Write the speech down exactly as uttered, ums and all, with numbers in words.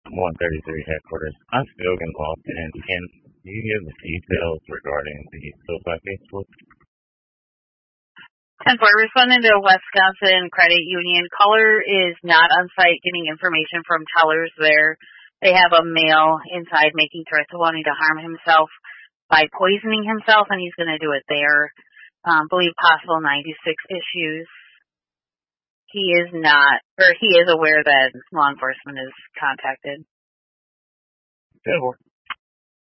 one thirty-three headquarters. I'm still involved in. Can you give the details regarding the SoFi case, please? And for responding to Wisconsin Credit Union, caller is not on site getting information from tellers there. They have a male inside making threats of wanting to harm himself by poisoning himself, and he's going to do it there. Um, believe possible ninety-six issues. He is not, or he is aware that law enforcement is contacted. Good work.